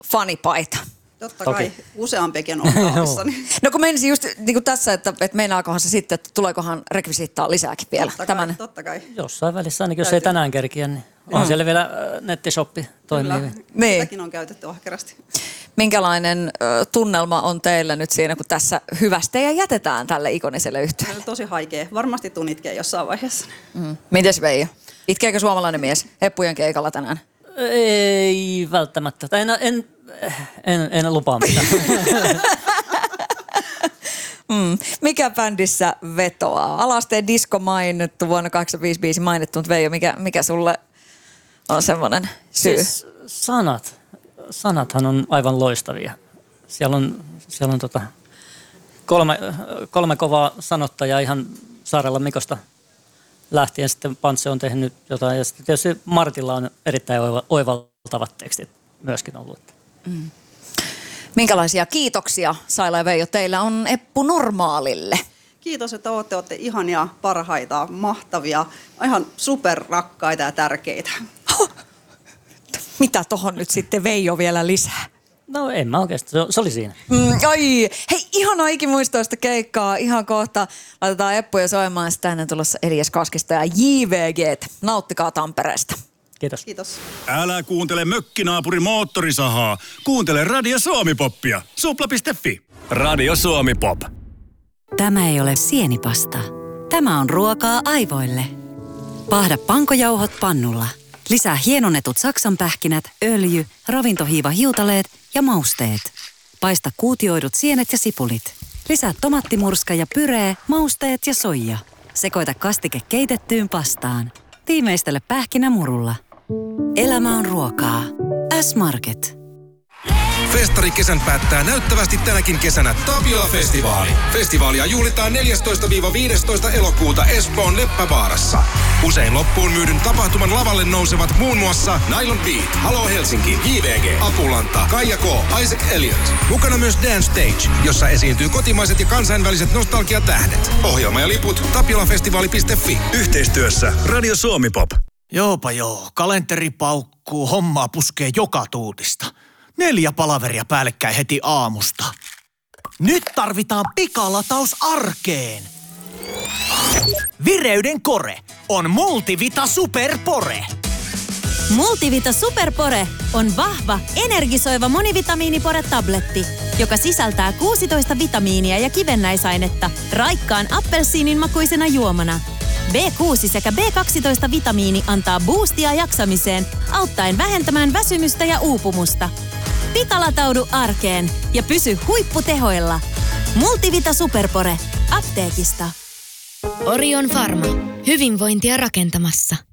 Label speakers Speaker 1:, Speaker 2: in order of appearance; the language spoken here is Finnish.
Speaker 1: fanipaita?
Speaker 2: Totta kai, useampikin on kaapissani.
Speaker 1: No kun menisin just niin kuin tässä, että meinaakohan se sitten, että tuleekohan rekvisiittaa lisääkin vielä?
Speaker 2: Totta kai.
Speaker 3: Jossain välissä ainakin, jos ei tänään kerkiä, niin on siellä vielä nettishoppi toimii.
Speaker 1: Niin.
Speaker 2: Sitäkin on käytetty ahkerasti.
Speaker 1: Minkälainen tunnelma on teillä nyt siinä, kun tässä hyvästejä jätetään tälle ikoniselle yhtyeelle?
Speaker 2: Tosi haikea. Varmasti tuun itkee jossain vaiheessa.
Speaker 1: Mites Veijo? Itkeekö suomalainen mies Eppujen keikalla tänään?
Speaker 3: Ei välttämättä. En lupaa mitään.
Speaker 1: Mikä bändissä vetoaa? Alasteen Disco mainittu, vuonna 1985 mainittu, mutta Veijo, mikä sulle on semmoinen syy?
Speaker 3: Siis sanathan on aivan loistavia. Siellä on kolme kovaa sanottajaa ihan Saarella Mikosta lähtien. Sitten Pantse on tehnyt jotain ja sitten tietysti Martilla on erittäin oivaltavat tekstit myöskin ollut.
Speaker 1: Minkälaisia kiitoksia, Saila ja Veijo, teillä on Eppu Normaalille?
Speaker 2: Kiitos, että olette ihania, parhaita, mahtavia, ihan superrakkaita ja tärkeitä.
Speaker 1: Mitä tohon nyt sitten Veijo vielä lisää?
Speaker 3: No en mä oikeastaan, se oli siinä.
Speaker 1: Ai, hei, ihanaa ikimuistoista keikkaa. Ihan kohta laitetaan Eppuja soimaan, sitä ennen tulossa Elias Kaskista ja JVG. Nauttikaa Tampereesta.
Speaker 3: Kiitos.
Speaker 2: Kiitos.
Speaker 4: Älä kuuntele mökkinaapuri moottorisahaa. Kuuntele Radio Suomi-poppia. Supla.fi. Radio Suomi-pop.
Speaker 5: Tämä ei ole sienipasta. Tämä on ruokaa aivoille. Paahda pankojauhot pannulla. Lisää hienonnetut saksanpähkinät, öljy, ravintohiivahiutaleet ja mausteet. Paista kuutioidut sienet ja sipulit. Lisää tomattimurska ja pyree, mausteet ja soija. Sekoita kastike keitettyyn pastaan. Tiimeistele pähkinämurulla. Elämä on ruokaa. S-Market.
Speaker 6: Festarikesän päättää näyttävästi tänäkin kesänä Tapiola-festivaali. Festivaalia juhlitaan 14-15 elokuuta Espoon Leppävaarassa. Usein loppuun myydyn tapahtuman lavalle nousevat muun muassa Nylon Beat, Halo Helsinki, JVG, Apulanta, Kaija K, Isaac Elliot. Mukana myös Dance Stage, jossa esiintyy kotimaiset ja kansainväliset nostalgiatähdet. Ohjelma ja liput tapiolafestivaali.fi.
Speaker 4: Yhteistyössä Radio Suomi-pop.
Speaker 7: Joopa joo, kalenteri paukkuu, hommaa puskee joka tuutista. 4 palaveria päällekkäin heti aamusta. Nyt tarvitaan pikalataus arkeen. Vireyden kore on Multivita Superpore.
Speaker 8: Multivita Superpore on vahva, energisoiva monivitamiinipore-tabletti, joka sisältää 16 vitamiinia ja kivennäisainetta raikkaan appelsiinin makuisena juomana. B6 sekä B12-vitamiini antaa boostia jaksamiseen, auttaen vähentämään väsymystä ja uupumusta. Pikalataudu arkeen ja pysy huipputehoilla. Multivita Superpore apteekista.
Speaker 9: Orion Pharma. Hyvinvointia rakentamassa.